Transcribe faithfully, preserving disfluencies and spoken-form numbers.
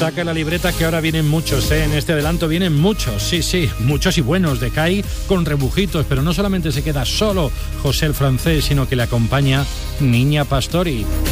Saca la libreta que ahora vienen muchos, ¿eh? En este adelanto vienen muchos, sí, sí, muchos y buenos, de C A I con rebujitos, pero no solamente se queda solo José el Francés, sino que le acompaña Niña Pastori.